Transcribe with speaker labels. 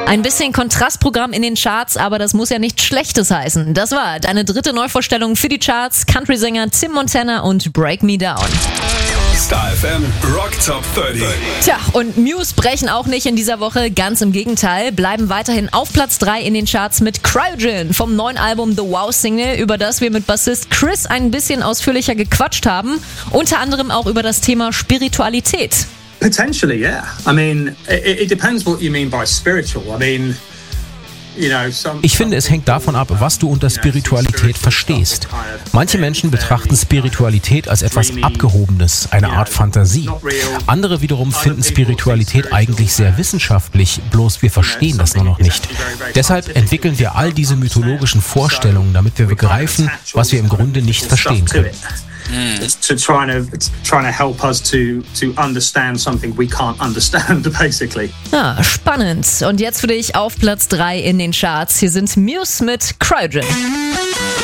Speaker 1: Ein bisschen Kontrastprogramm in den Charts, aber das muss ja nichts Schlechtes heißen. Das war deine dritte Neuvorstellung für die Charts. Country-Sänger Tim Montana und Break Me Down.
Speaker 2: Star FM Rock Top 30.
Speaker 1: Tja, und Muse brechen auch nicht in dieser Woche, ganz im Gegenteil, bleiben weiterhin auf Platz 3 in den Charts mit Cryogen vom neuen Album The Wow Single, über das wir mit Bassist Chris ein bisschen ausführlicher gequatscht haben, unter anderem auch über das Thema Spiritualität.
Speaker 3: Potentially, yeah. I mean, it depends what you mean by spiritual. I mean,
Speaker 4: ich finde, es hängt davon ab, was du unter Spiritualität verstehst. Manche Menschen betrachten Spiritualität als etwas Abgehobenes, eine Art Fantasie. Andere wiederum finden Spiritualität eigentlich sehr wissenschaftlich, bloß wir verstehen das nur noch nicht. Deshalb entwickeln wir all diese mythologischen Vorstellungen, damit wir begreifen, was wir im Grunde nicht verstehen können.
Speaker 3: Trying to help us to understand something we can't understand, basically.
Speaker 1: Ja, spannend. Und jetzt für dich auf Platz 3 in den Charts. Hier sind Muse mit Cryogen.